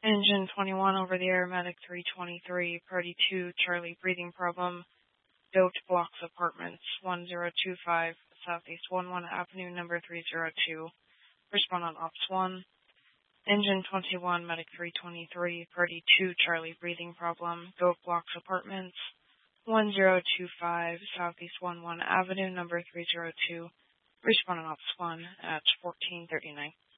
Engine 21 over the air, medic 323, party 2, Charlie, breathing problem, Goat Blocks Apartments, 1025, Southeast 11 Avenue, number 302. Respond on Ops 1. Engine 21, medic 323, party 2, Charlie, breathing problem, Goat Blocks Apartments, 1025, Southeast 11 Avenue, number 302. Respond on Ops 1 at 1439.